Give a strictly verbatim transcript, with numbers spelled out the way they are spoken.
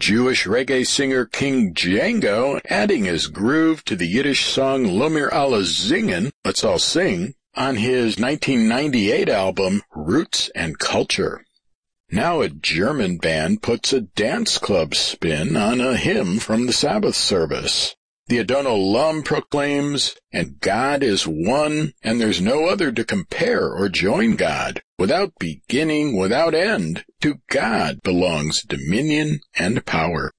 Jewish reggae singer King Django adding his groove to the Yiddish song Lomer Alla Zingen, Let's All Sing, on his nineteen ninety-eight album Roots and Culture. Now a German band puts a dance club spin on a hymn from the Sabbath service. The Adon Olam proclaims, "And God is one, and there's no other to compare or join God. Without beginning, without end, to God belongs dominion and power."